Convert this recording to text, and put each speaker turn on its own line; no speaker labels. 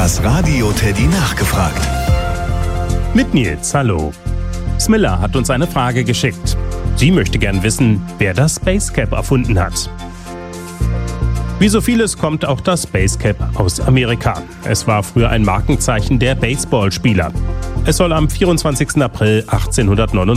Das Radio Teddy nachgefragt.
Mit Nils, hallo. Smilla hat uns eine Frage geschickt. Sie möchte gern wissen, wer das Basecap erfunden hat. Wie so vieles kommt auch das Basecap aus Amerika. Es war früher ein Markenzeichen der Baseballspieler. Es soll am 24. April 1849